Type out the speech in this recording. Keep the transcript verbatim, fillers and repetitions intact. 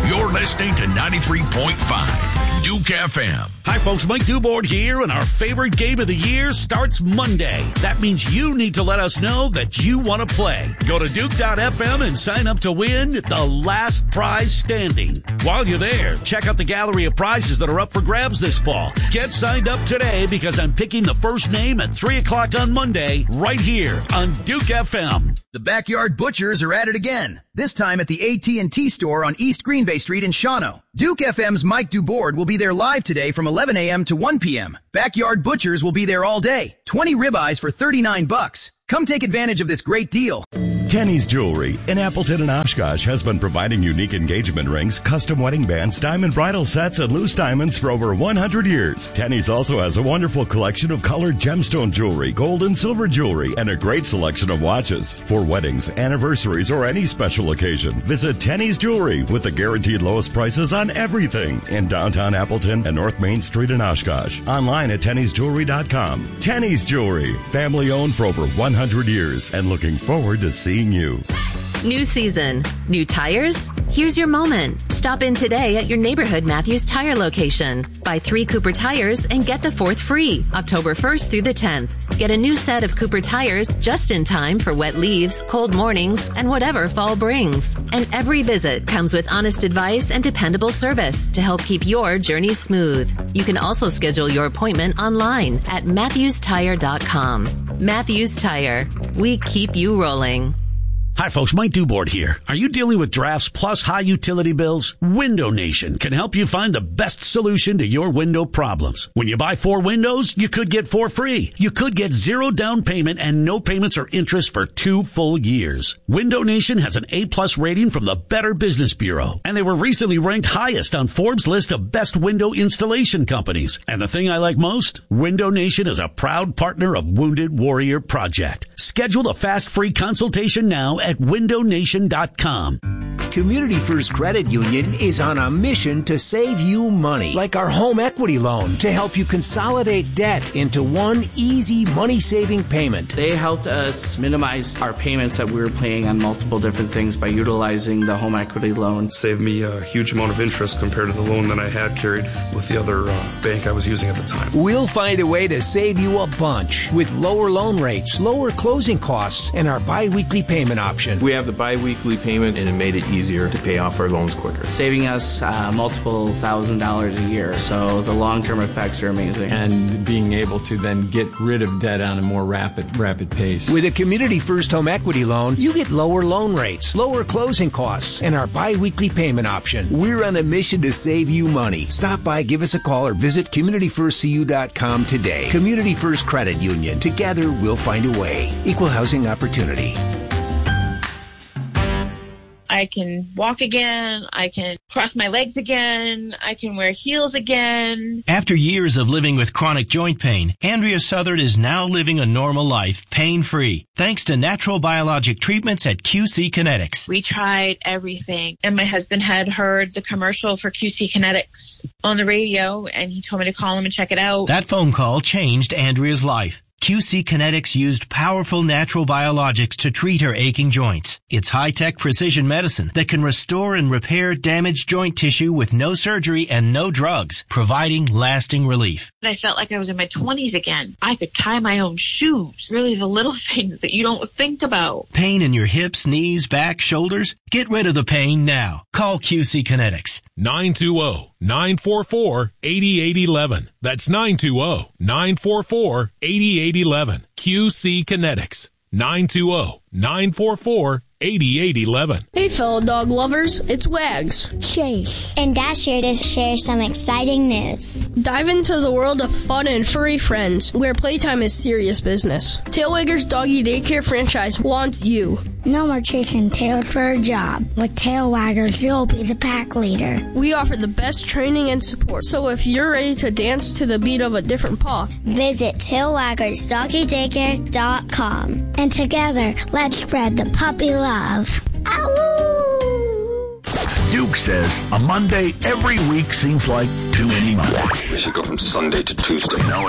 You're listening to ninety-three point five Duke F M. Hi, folks. Mike Dubord here, and our favorite game of the year starts Monday. That means you need to let us know that you want to play. Go to Duke dot F M and sign up to win the last prize standing. While you're there, check out the gallery of prizes that are up for grabs this fall. Get signed up today because I'm picking the first name at three o'clock on Monday right here on Duke F M. The Backyard Butchers are at it again, this time at the A T and T store on East Green Bay Street in Shawano. Duke F M's Mike Dubord will be there live today from eleven a.m. to one p.m. Backyard Butchers will be there all day. twenty ribeyes for thirty-nine bucks. Come take advantage of this great deal. Tenny's Jewelry in Appleton and Oshkosh has been providing unique engagement rings, custom wedding bands, diamond bridal sets, and loose diamonds for over one hundred years. Tenny's also has a wonderful collection of colored gemstone jewelry, gold and silver jewelry, and a great selection of watches. For weddings, anniversaries, or any special occasion, visit Tenny's Jewelry with the guaranteed lowest prices on everything in downtown Appleton and North Main Street in Oshkosh. Online at tennys jewelry dot com. Tenny's Jewelry, family owned for over one hundred years, and looking forward to seeing you. New season, new tires? Here's your moment. Stop in today at your neighborhood Matthews Tire location. Buy three Cooper tires and get the fourth free, October first through the tenth. Get a new set of Cooper tires just in time for wet leaves, cold mornings, and whatever fall brings. And every visit comes with honest advice and dependable service to help keep your journey smooth. You can also schedule your appointment online at matthews tire dot com. Matthews Tire. We keep you rolling. Hi, folks. Mike Dubord here. Are you dealing with drafts plus high utility bills? Window Nation can help you find the best solution to your window problems. When you buy four windows, you could get four free. You could get zero down payment and no payments or interest for two full years. Window Nation has an A-plus rating from the Better Business Bureau, and they were recently ranked highest on Forbes' list of best window installation companies. And the thing I like most? Window Nation is a proud partner of Wounded Warrior Project. Schedule a fast free consultation now at window nation dot com. Community First Credit Union is on a mission to save you money, like our home equity loan, to help you consolidate debt into one easy money-saving payment. They helped us minimize our payments that we were paying on multiple different things by utilizing the home equity loan. Saved me a huge amount of interest compared to the loan that I had carried with the other uh, bank I was using at the time. We'll find a way to save you a bunch with lower loan rates, lower closing costs, and our bi-weekly payment option. We have the bi-weekly payment, and it made it easier to pay off our loans quicker. Saving us uh, multiple thousand dollars a year, so the long-term effects are amazing. And being able to then get rid of debt on a more rapid rapid pace. With a Community First home equity loan, you get lower loan rates, lower closing costs, and our bi-weekly payment option. We're on a mission to save you money. Stop by, give us a call, or visit community first c u dot com today. Community First Credit Union. Together, we'll find a way. Equal housing opportunity. I can walk again, I can cross my legs again, I can wear heels again. After years of living with chronic joint pain, Andrea Southard is now living a normal life, pain-free, thanks to natural biologic treatments at Q C Kinetics. We tried everything, and my husband had heard the commercial for Q C Kinetics on the radio, and he told me to call him and check it out. That phone call changed Andrea's life. Q C Kinetics used powerful natural biologics to treat her aching joints. It's high-tech precision medicine that can restore and repair damaged joint tissue with no surgery and no drugs, providing lasting relief. I felt like I was in my twenties again. I could tie my own shoes. Really the little things that you don't think about. Pain in your hips, knees, back, shoulders? Get rid of the pain now. Call Q C Kinetics. nine two zero, nine four four, eight eight one one. That's nine two zero, nine four four, eight eight one one. Q C Kinetics. nine two zero, nine four four, eight eight one one. Hey, fellow dog lovers, it's Wags, Chase, and Dash here to share some exciting news. Dive into the world of fun and furry friends, where playtime is serious business. Tailwagger's Doggy Daycare franchise wants you. No more chasing tails for a job. With Tail Waggers, you'll be the pack leader. We offer the best training and support, so if you're ready to dance to the beat of a different paw, visit tail waggers doggy daycare dot com. And together, let's spread the puppy love. Ow! Duke says a Monday every week seems like too many Mondays. We should go from Sunday to Tuesday. No,